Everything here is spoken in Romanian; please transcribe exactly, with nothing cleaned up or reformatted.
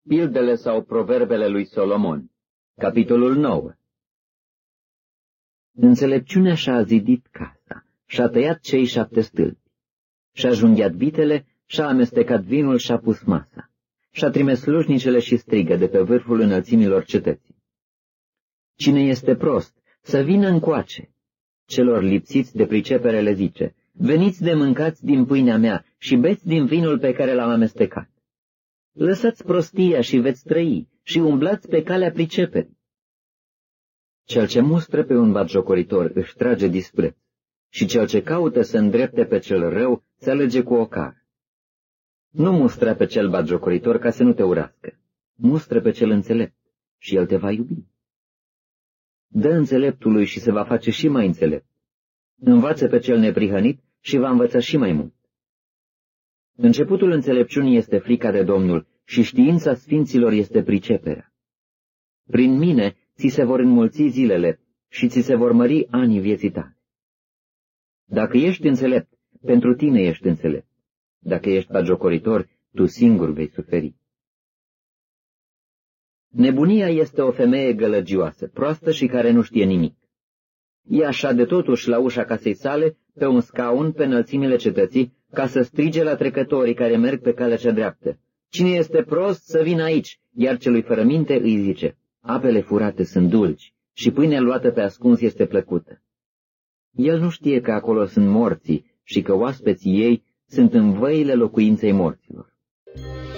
Pildele sau proverbele lui Solomon, capitolul nouă. Înțelepciunea și-a zidit casa, și-a tăiat cei șapte stâlpi, și-a junghiat vitele, și-a amestecat vinul și-a pus masa, și-a trimis slujnicele și strigă de pe vârful înălțimilor cetății. Cine este prost, să vină încoace. Celor lipsiți de pricepere le zice, veniți de mâncați din pâinea mea și beți din vinul pe care l-am amestecat. Lăsați prostia și veți trăi și umblați pe calea priceperii. Cel ce mustră pe un batjocoritor își trage dispreț și cel ce caută să îndrepte pe cel rău se alege cu ocar. Nu mustra pe cel batjocoritor ca să nu te urască, mustră pe cel înțelept și el te va iubi. Dă înțeleptului și se va face și mai înțelept. Învață pe cel neprihănit și va învăța și mai mult. Începutul înțelepciunii este frica de Domnul și știința sfinților este priceperea. Prin mine ți se vor înmulți zilele și ți se vor mări anii vieții tale. Dacă ești înțelept, pentru tine ești înțelept. Dacă ești batjocoritor, tu singur vei suferi. Nebunia este o femeie gălăgioasă, proastă și care nu știe nimic. Ea șade totuși la ușa casei sale, pe un scaun pe înălțimile cetății, ca să strige la trecătorii care merg pe calea cea dreaptă. Cine este prost să vină aici, iar celui fără minte îi zice, apele furate sunt dulci și pâinea luată pe ascuns este plăcută. El nu știe că acolo sunt morții și că oaspeții ei sunt în văile locuinței morților.